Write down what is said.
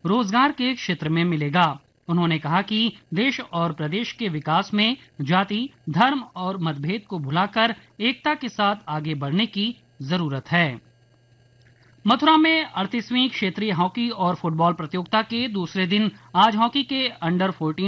रोजगार के क्षेत्र में मिलेगा। उन्होंने कहा कि देश और प्रदेश के विकास में जाति, धर्म और मतभेद को भुलाकर एकता के साथ आगे बढ़ने की जरूरत है। मथुरा में 38वीं क्षेत्रीय हॉकी और फुटबॉल प्रतियोगिता के दूसरे दिन आज हॉकी के अंडर 14